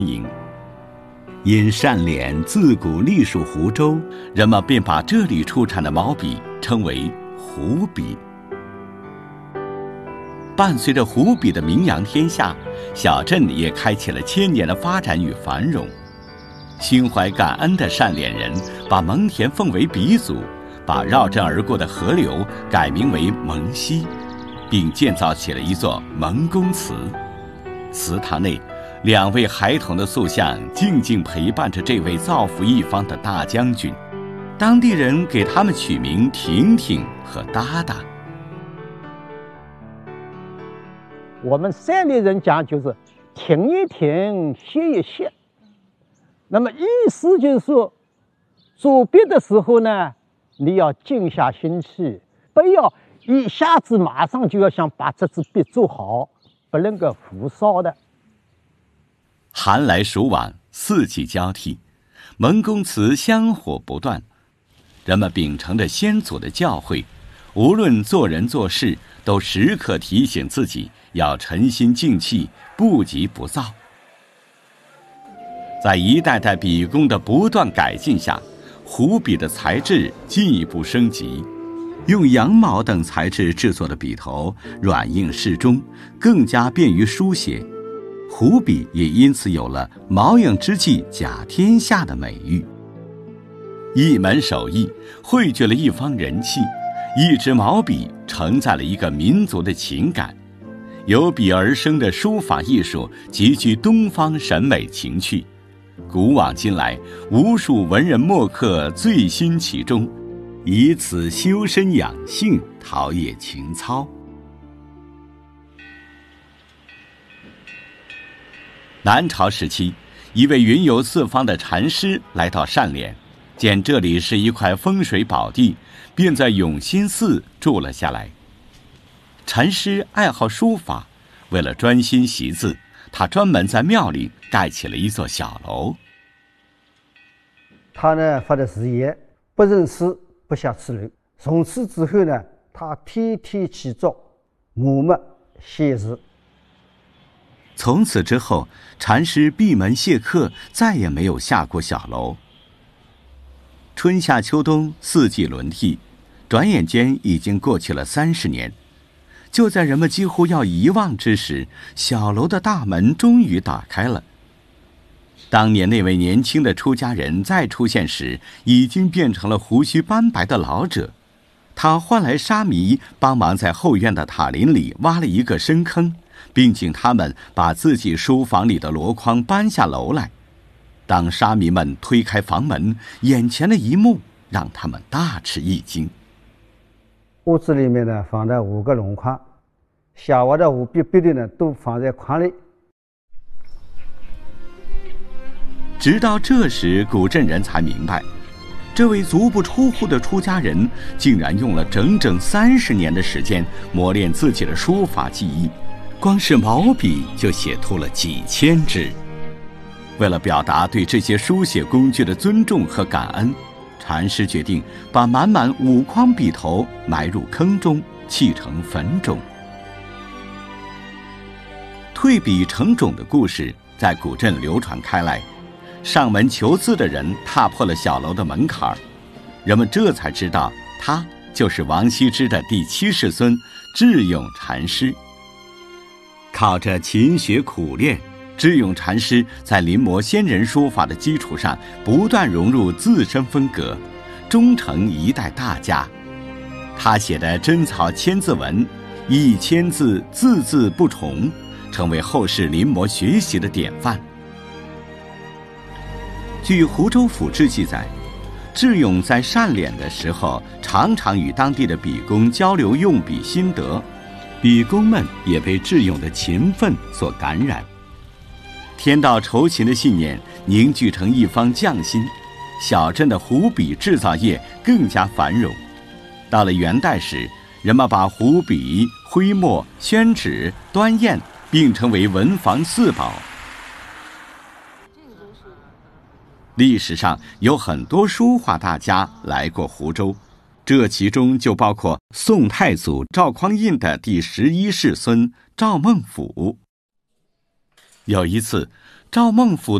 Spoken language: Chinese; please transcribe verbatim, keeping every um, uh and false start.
迎。因单脸自古隶属湖州，人们便把这里出产的毛笔称为湖笔。伴随着湖笔的名扬天下，小镇也开启了千年的发展与繁荣。心怀感恩的单脸人把蒙恬奉为鼻祖，把绕镇而过的河流改名为蒙溪，并建造起了一座蒙公祠。祠堂内，两位孩童的塑像静静陪伴着这位造福一方的大将军，当地人给他们取名婷婷和哒哒。 我们山里人讲就是停一停，歇一歇。那么意思就是说，做笔的时候呢，你要静下心去，不要一下子马上就要想把这支笔做好，不能够浮躁的。 寒来暑往，四季交替，蒙公祠香火不断。人们秉承着先祖的教诲，无论做人做事，都时刻提醒自己要沉心静气，不急不躁。在一代代笔工的不断改进下，湖笔的材质进一步升级，用羊毛等材质制作的笔头软硬适中，更加便于书写。湖笔也因此有了“毛影之际甲天下”的美誉。一门手艺汇聚了一方人气，一支毛笔承载了一个民族的情感。由笔而生的书法艺术极具东方审美情趣，古往今来，无数文人墨客醉心其中，以此修身养性，陶冶情操。南朝时期，一位云游四方的禅师来到单脸，见这里是一块风水宝地，便在永兴寺住了下来。禅师爱好书法，为了专心习字，他专门在庙里盖起了一座小楼。 他呢发的誓言，不认诗，不下此楼。从此之后呢，他天天起早，默默写字。 从此之后，禅师闭门谢客，再也没有下过小楼。春夏秋冬四季轮替，转眼间已经过去了三十年。就在人们几乎要遗忘之时，小楼的大门终于打开了。当年那位年轻的出家人再出现时，已经变成了胡须斑白的老者。他唤来沙弥帮忙在后院的塔林里挖了一个深坑，并请他们把自己书房里的箩筐搬下楼来。当沙弥们推开房门，眼前的一幕让他们大吃一惊。 屋子里面呢放了五个箩筐，下挖的五笔笔的呢都放在筐里。 直到这时，古镇人才明白，这位足不出户的出家人竟然用了整整三十年的时间磨练自己的书法技艺，光是毛笔就写出了几千支。为了表达对这些书写工具的尊重和感恩，禅师决定把满满五筐笔头埋入坑中，砌成坟冢。退笔成冢的故事在古镇流传开来，上门求字的人踏破了小楼的门槛，人们这才知道他就是王羲之的第七世孙智勇禅师。靠着勤学苦练，智勇禅师在临摹先人书法的基础上，不断融入自身风格，终成一代大家。他写的真草千字文，一千字字字不重，成为后世临摹学习的典范。据湖州府志记载，智勇在单脸的时候，常常与当地的笔工交流用笔心得，笔工们也被智勇的勤奋所感染，天道酬勤的信念凝聚成一方匠心，小镇的湖笔制造业更加繁荣。到了元代时，人们把湖笔、徽墨、宣纸、端砚并称为文房四宝。历史上有很多书画大家来过湖州，这其中就包括宋太祖赵匡胤的第十一世孙赵孟俯。有一次， 赵孟俯